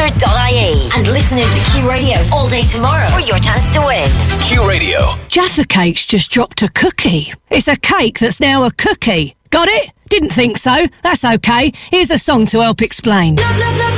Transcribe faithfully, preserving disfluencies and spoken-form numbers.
telstra dot I E and listen into Q Radio all day tomorrow for your chance to win. Q Radio. Jaffa Cake's just dropped a cookie. It's a cake that's now a cookie. Got it? Didn't think so. That's okay. Here's a song to help explain.